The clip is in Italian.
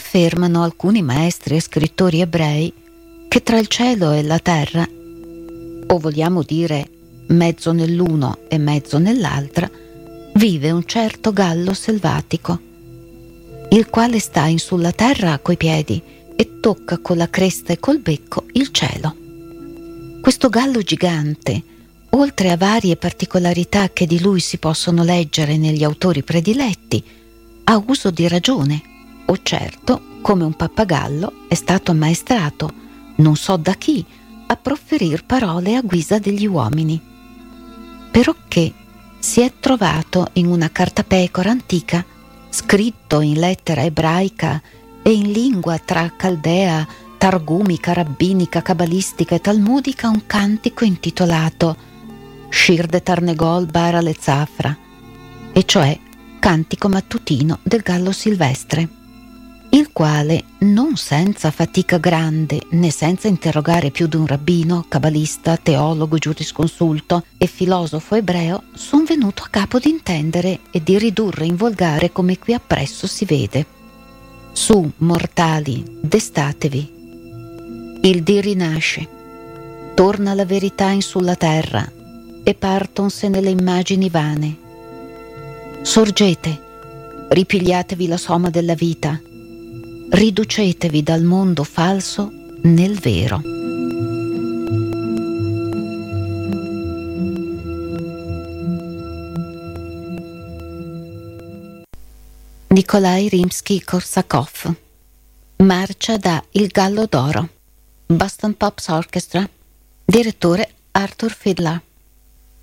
affermano alcuni maestri e scrittori ebrei che tra il cielo e la terra, o vogliamo dire mezzo nell'uno e mezzo nell'altra, vive un certo gallo selvatico, il quale sta in sulla terra coi piedi e tocca con la cresta e col becco il cielo. Questo gallo gigante, oltre a varie particolarità che di lui si possono leggere negli autori prediletti, ha uso di ragione, o certo, come un pappagallo, è stato ammaestrato, non so da chi, a profferir parole a guisa degli uomini. Perocché si è trovato in una cartapecora antica, scritto in lettera ebraica e in lingua tra caldea, targumica, rabbinica, cabalistica e talmudica, un cantico intitolato Shir de Tarnegol Bar ale Zafra, e cioè cantico mattutino del gallo silvestre, il quale, non senza fatica grande né senza interrogare più d'un rabbino, cabalista, teologo, giurisconsulto e filosofo ebreo, son venuto a capo di intendere e di ridurre in volgare come qui appresso si vede. Su, mortali, destatevi. Il dì rinasce, torna la verità in sulla terra e partonsene le immagini vane. Sorgete, ripigliatevi la somma della vita, riducetevi dal mondo falso nel vero. Nikolai Rimsky-Korsakov. Marcia da Il Gallo d'Oro. Boston Pops Orchestra. Direttore Arthur Fiedler.